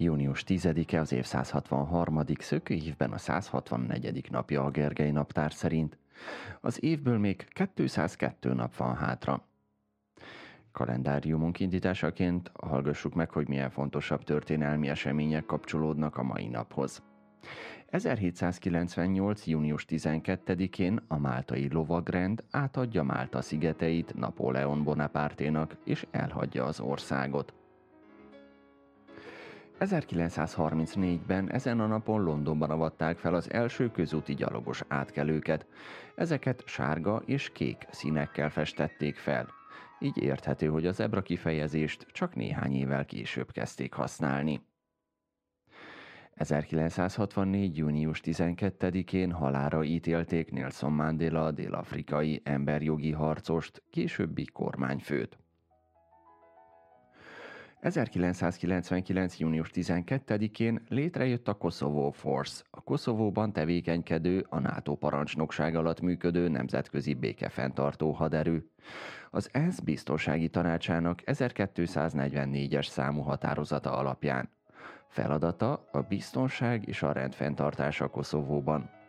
Június 10-e az év 163. szökőívben a 164. napja a Gergely naptár szerint. Az évből még 202 nap van hátra. Kalendáriumunk indításaként hallgassuk meg, hogy milyen fontosabb történelmi események kapcsolódnak a mai naphoz. 1798. június 12-én a máltai lovagrend átadja Málta szigeteit Napóleon Bonaparténak és elhagyja az országot. 1934-ben ezen a napon Londonban avatták fel az első közúti gyalogos átkelőket. Ezeket sárga és kék színekkel festették fel. Így érthető, hogy a zebra kifejezést csak néhány évvel később kezdték használni. 1964. június 12-én halálra ítélték Nelson Mandela dél-afrikai emberjogi harcost, későbbi kormányfőt. 1999. június 12-én létrejött a Kosovo Force, a Koszovóban tevékenykedő, a NATO parancsnokság alatt működő nemzetközi békefenntartó haderő. Az ENSZ biztonsági tanácsának 1244-es számú határozata alapján. Feladata a biztonság és a rendfenntartása Koszovóban.